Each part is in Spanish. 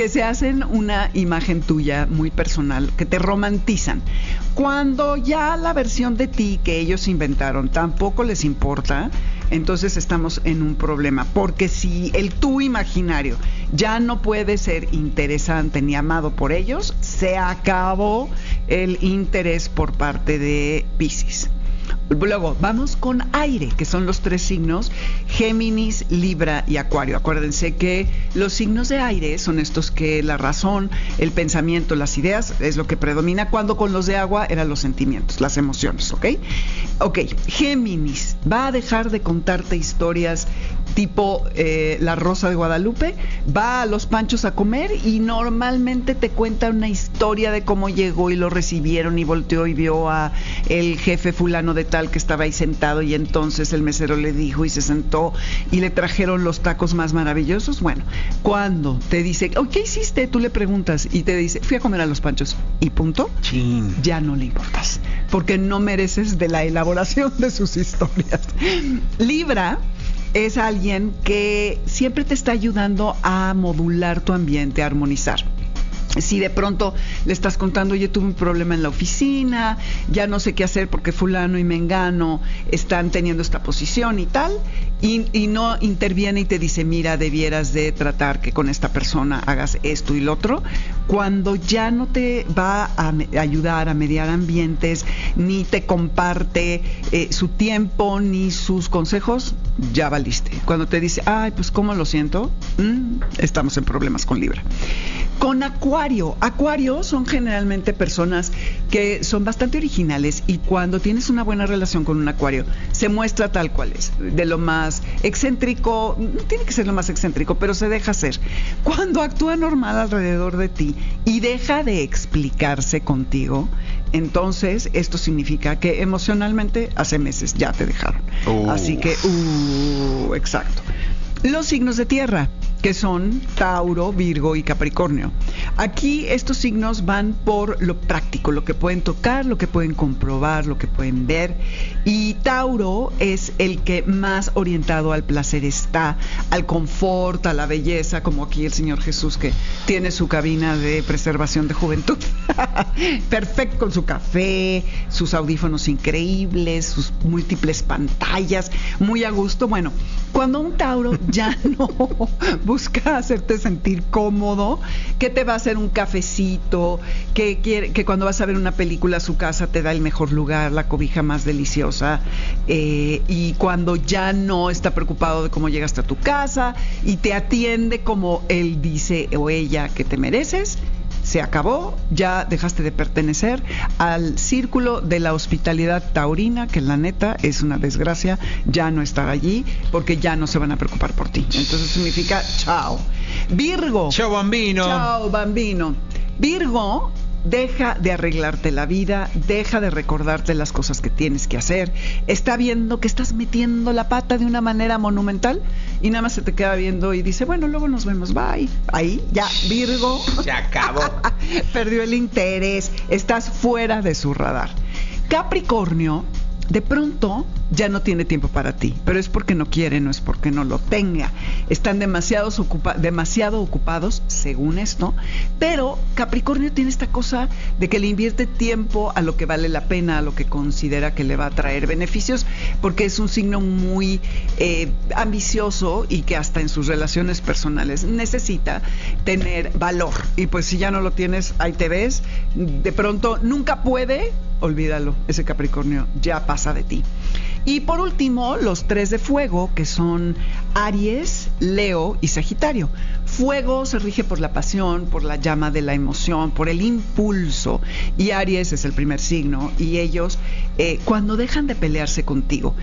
que se hacen una imagen tuya muy personal, que te romantizan. Cuando ya la versión de ti que ellos inventaron tampoco les importa, entonces estamos en un problema. Porque si el tú imaginario ya no puede ser interesante ni amado por ellos, se acabó el interés por parte de Piscis. Luego, vamos con aire, que son los 3 signos, Géminis, Libra y Acuario. Acuérdense que los signos de aire son estos que la razón, el pensamiento, las ideas es lo que predomina, cuando con los de agua eran los sentimientos, las emociones, ¿ok? Ok, Géminis va a dejar de contarte historias tipo La Rosa de Guadalupe, va a los Panchos a comer y normalmente te cuenta una historia de cómo llegó y lo recibieron y volteó y vio a el jefe fulano de tal que estaba ahí sentado y entonces el mesero le dijo y se sentó y le trajeron los tacos más maravillosos. Bueno, cuando te dice, oh, ¿qué hiciste? Tú le preguntas y te dice, fui a comer a los Panchos y punto, Chin. Ya no le importas porque no mereces de la elaboración de sus historias. Libra es alguien que siempre te está ayudando a modular tu ambiente, a armonizar. Si de pronto le estás contando, oye, tuve un problema en la oficina, ya no sé qué hacer porque fulano y mengano están teniendo esta posición y tal, y no interviene y te dice, mira, debieras de tratar que con esta persona hagas esto y lo otro, cuando ya no te va a ayudar a mediar ambientes, ni te comparte su tiempo, ni sus consejos, ya valiste. Cuando te dice, ay, pues cómo lo siento, estamos en problemas con Libra. Con Acuario. Acuario son generalmente personas que son bastante originales y cuando tienes una buena relación con un Acuario, se muestra tal cual es. De lo más excéntrico, no tiene que ser lo más excéntrico, pero se deja ser. Cuando actúa normal alrededor de ti y deja de explicarse contigo, entonces esto significa que emocionalmente hace meses ya te dejaron. Así que, exacto. Los signos de tierra, que son Tauro, Virgo y Capricornio. Aquí estos signos van por lo práctico, lo que pueden tocar, lo que pueden comprobar, lo que pueden ver. Y Tauro es el que más orientado al placer está, al confort, a la belleza, como aquí el Señor Jesús, que tiene su cabina de preservación de juventud. Perfecto, con su café, sus audífonos increíbles, sus múltiples pantallas, muy a gusto. Bueno, cuando un Tauro ya no busca hacerte sentir cómodo, que te va a hacer un cafecito, que cuando vas a ver una película a su casa te da el mejor lugar, la cobija más deliciosa, y cuando ya no está preocupado de cómo llegaste a tu casa y te atiende como él dice o ella que te mereces, se acabó, ya dejaste de pertenecer al círculo de la hospitalidad taurina, que la neta es una desgracia ya no estar allí, porque ya no se van a preocupar por ti. Entonces significa chao. Virgo. Chao, bambino. Chao, bambino. Virgo deja de arreglarte la vida, deja de recordarte las cosas que tienes que hacer, está viendo que estás metiendo la pata de una manera monumental y nada más se te queda viendo y dice, bueno, luego nos vemos, bye. Ahí ya Virgo se acabó. Perdió el interés, estás fuera de su radar. Capricornio de pronto ya no tiene tiempo para ti, pero es porque no quiere, no es porque no lo tenga. Están demasiado ocupados, según esto, pero Capricornio tiene esta cosa de que le invierte tiempo a lo que vale la pena, a lo que considera que le va a traer beneficios, porque es un signo muy ambicioso y que hasta en sus relaciones personales necesita tener valor. Y pues si ya no lo tienes, ahí te ves, de pronto nunca puede, olvídalo, ese Capricornio ya pasa de ti. Y por último, los 3 de fuego, que son Aries, Leo y Sagitario. Fuego se rige por la pasión, por la llama de la emoción, por el impulso. Y Aries es el primer signo. Y ellos, cuando dejan de pelearse contigo,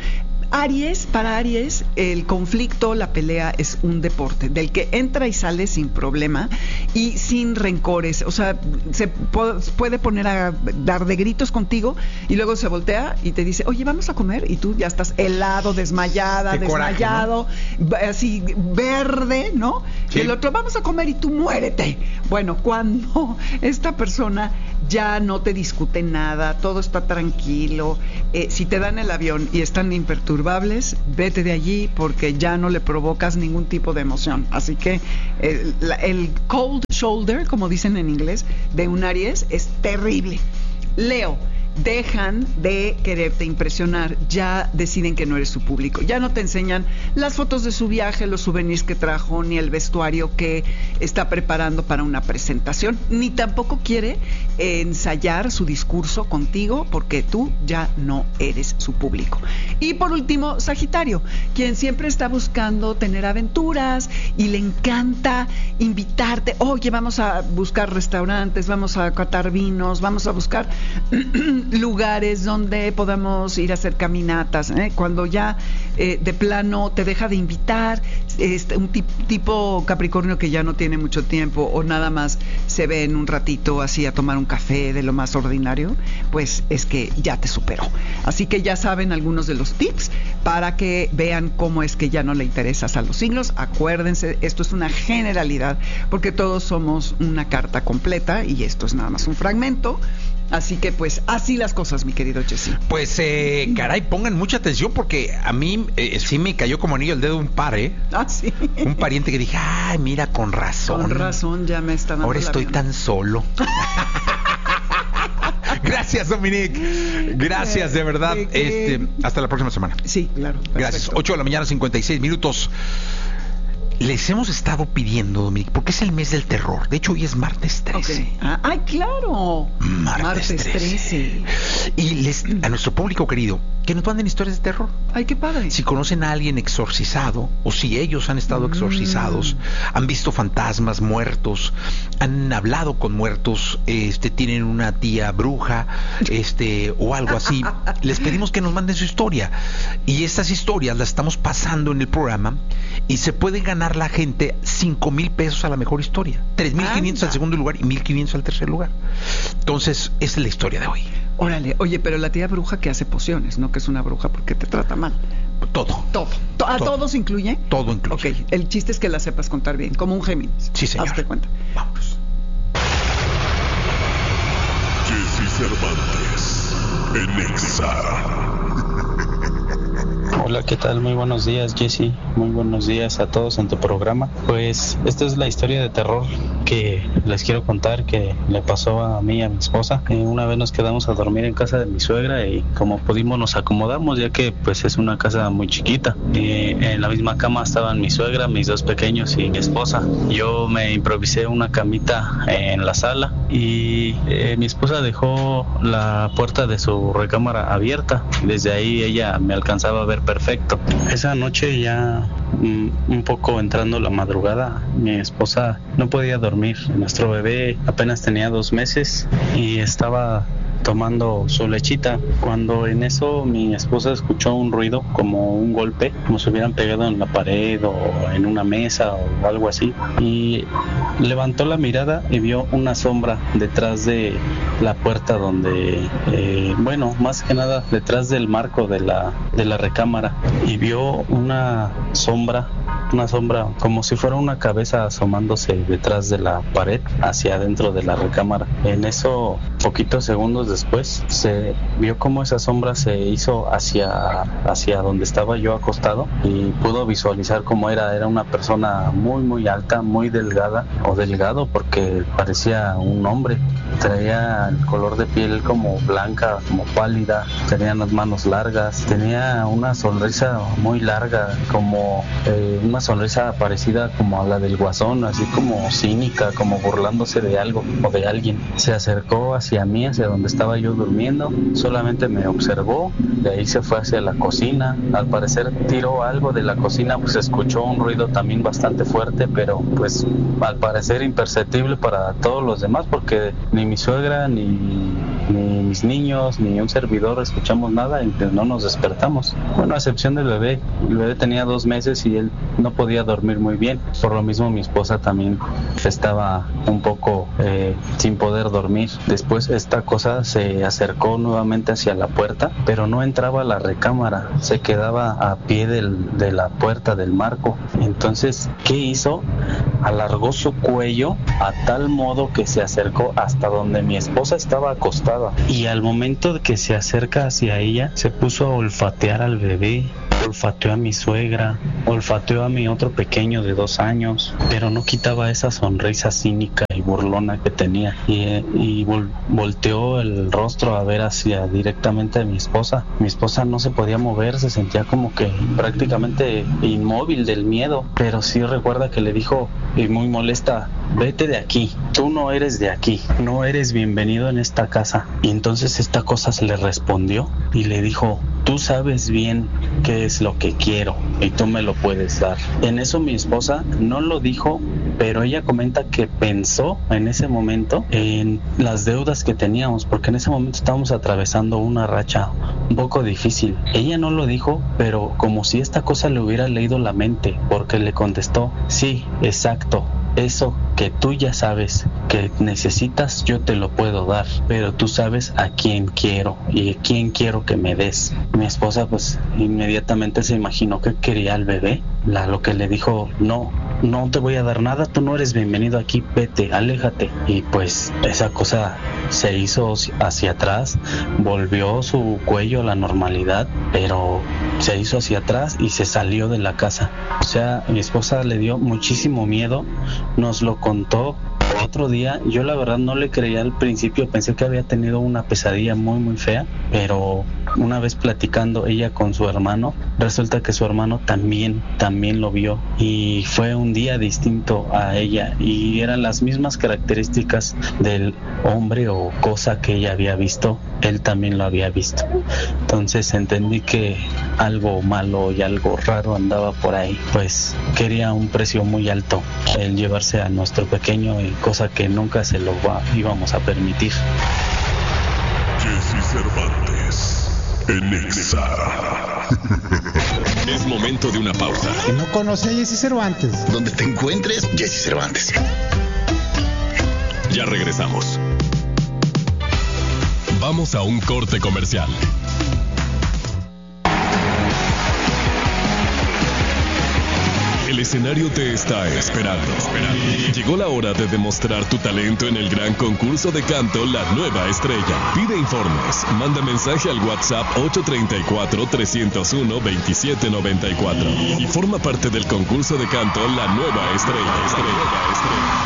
para Aries, el conflicto, la pelea es un deporte del que entra y sale sin problema y sin rencores. O sea, se puede poner a dar de gritos contigo y luego se voltea y te dice, oye, vamos a comer, y tú ya estás helado, desmayado, coraje, ¿no? Así verde, ¿no? Sí. Y el otro, vamos a comer, y tú muérete. Bueno, cuando esta persona ya no te discute nada, todo está tranquilo, si te dan el avión y están imperturbables, vete de allí porque ya no le provocas ningún tipo de emoción. Así que el cold shoulder, como dicen en inglés, de un Aries es terrible. Leo, dejan de quererte impresionar, ya deciden que no eres su público, ya no te enseñan las fotos de su viaje, los souvenirs que trajo, ni el vestuario que está preparando para una presentación, ni tampoco quiere ensayar su discurso contigo porque tú ya no eres su público. Y por último, Sagitario, quien siempre está buscando tener aventuras y le encanta invitarte, oye, vamos a buscar restaurantes, vamos a catar vinos, vamos a buscar lugares donde podamos ir a hacer caminatas, cuando ya de plano te deja de invitar, un tipo Capricornio que ya no tiene mucho tiempo o nada más se ve en un ratito así a tomar un café de lo más ordinario, pues es que ya te superó. Así que ya saben algunos de los tips para que vean cómo es que ya no le interesas a los signos. Acuérdense, esto es una generalidad porque todos somos una carta completa y esto es nada más un fragmento. Así que pues así las cosas, mi querido Jessy. Pues caray, pongan mucha atención porque a mí sí me cayó como anillo al dedo un par, sí. Un pariente que dije, ay, mira, con razón. Con razón, ya me está dando ahora estoy avión. tan solo. Gracias, Dominique. Gracias, de verdad. Hasta la próxima semana. Sí, claro. Perfecto. Gracias. 8 de la mañana, 56 minutos. Les hemos estado pidiendo, Dominique, porque es el mes del terror. De hecho, hoy es martes 13. Okay. ¡Ay, claro! Martes 13. Y a nuestro público querido, que nos manden historias de terror. ¡Ay, qué padre! Si conocen a alguien exorcizado, o si ellos han estado exorcizados, han visto fantasmas, muertos, han hablado con muertos, tienen una tía bruja, o algo así, les pedimos que nos manden su historia. Y estas historias las estamos pasando en el programa y se puede ganar la gente 5,000 pesos a la mejor historia, 3,500 al segundo lugar y 1,500 al tercer lugar. Entonces, esa es la historia de hoy. Órale, oye, pero la tía bruja que hace pociones, no que es una bruja porque te trata mal. Todo. ¿Todos incluye? Todo incluye. Ok, el chiste es que la sepas contar bien, como un Géminis. Sí, señor. Hazte cuenta. Vámonos. Jessy Cervantes, en Exa. Hola, ¿qué tal? Muy buenos días, Jessy. Muy buenos días a todos en tu programa. Pues esta es la historia de terror que les quiero contar que le pasó a mí y a mi esposa. Una vez nos quedamos a dormir en casa de mi suegra y como pudimos nos acomodamos, ya que pues es una casa muy chiquita. En la misma cama estaban mi suegra, mis dos pequeños y mi esposa. Yo me improvisé una camita en la sala y mi esposa dejó la puerta de su recámara abierta. Desde ahí ella me alcanzaba a ver perfecto. Esa noche ya un poco entrando la madrugada, mi esposa no podía dormir. Nuestro bebé apenas tenía 2 meses y estaba tomando su lechita, cuando en eso mi esposa escuchó un ruido como un golpe, como si hubieran pegado en la pared o en una mesa o algo así, y levantó la mirada y vio una sombra detrás de la puerta donde, más que nada detrás del marco de la recámara, y vio una sombra como si fuera una cabeza asomándose detrás de la pared hacia adentro de la recámara. En eso, poquitos segundos después, se vio como esa sombra se hizo hacia donde estaba yo acostado y pudo visualizar cómo era una persona muy muy alta, muy delgada, o delgado porque parecía un hombre. Traía el color de piel como blanca, como pálida, tenía las manos largas, tenía una sonrisa muy larga, como una sonrisa parecida como a la del Guasón, así como cínica, como burlándose de algo o de alguien. Se acercó hacia mí, hacia donde estaba yo durmiendo, solamente me observó, de ahí se fue hacia la cocina. Al parecer tiró algo de la cocina, pues escuchó un ruido también bastante fuerte, pero pues al parecer imperceptible para todos los demás, porque ni mi suegra, ni mis niños, ni un servidor escuchamos nada y no nos despertamos. Bueno, a excepción del bebé. El bebé tenía 2 meses y él no podía dormir muy bien. Por lo mismo mi esposa también estaba un poco sin poder dormir. Después esta cosa se acercó nuevamente hacia la puerta, pero no entraba a la recámara, se quedaba a pie de la puerta del marco. Entonces, ¿qué hizo? Alargó su cuello a tal modo que se acercó hasta donde mi esposa estaba acostada, y al momento de que se acerca hacia ella, se puso a olfatear al bebé olfateó a mi suegra, olfateó a mi otro pequeño de 2 años, pero no quitaba esa sonrisa cínica y burlona que tenía, y volteó el rostro a ver hacia directamente a mi esposa. Mi esposa no se podía mover, se sentía como que prácticamente inmóvil del miedo, pero sí recuerda que le dijo, y muy molesta, vete de aquí, tú no eres de aquí, no eres bienvenido en esta casa. Y entonces esta cosa se le respondió y le dijo, tú sabes bien qué es lo que quiero y tú me lo puedes dar. En eso mi esposa no lo dijo, pero ella comenta que pensó en ese momento en las deudas que teníamos, porque en ese momento estábamos atravesando una racha un poco difícil. Ella no lo dijo, pero como si esta cosa le hubiera leído la mente, porque le contestó, sí, exacto, eso que tú ya sabes que necesitas, yo te lo puedo dar, pero tú sabes a quién quiero y a quién quiero que me des. Mi esposa pues inmediatamente se imaginó que quería al bebé, lo que le dijo, no te voy a dar nada, tú no eres bienvenido aquí, vete, aléjate. Y pues esa cosa se hizo hacia atrás, volvió su cuello a la normalidad, pero se hizo hacia atrás y se salió de la casa. O sea, mi esposa le dio muchísimo miedo, nos lo contó otro día. Yo la verdad no le creía al principio, pensé que había tenido una pesadilla muy muy fea, pero una vez platicando ella con su hermano, resulta que su hermano también lo vio, y fue un día distinto a ella y eran las mismas características del hombre o cosa que ella había visto, él también lo había visto. Entonces entendí que algo malo y algo raro andaba por ahí, pues quería un precio muy alto el llevarse a nuestro pequeño, y cosa que nunca se lo íbamos a permitir. Jesse Cervantes en Nexa. Es momento de una pausa. ¿Que no conoce a Jesse Cervantes? Donde te encuentres, Jesse Cervantes. Ya regresamos. Vamos a un corte comercial. El escenario te está esperando. Llegó la hora de demostrar tu talento en el gran concurso de canto La Nueva Estrella. Pide informes, manda mensaje al WhatsApp 834-301-2794 y forma parte del concurso de canto La Nueva Estrella.